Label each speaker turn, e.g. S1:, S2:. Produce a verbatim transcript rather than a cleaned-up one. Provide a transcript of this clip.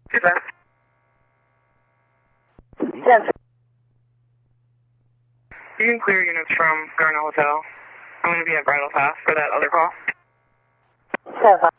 S1: Two ten.
S2: Ten.
S1: You can clear units from Garnell Hotel. I'm going to be at Bridal Path for that other call.
S2: Ten.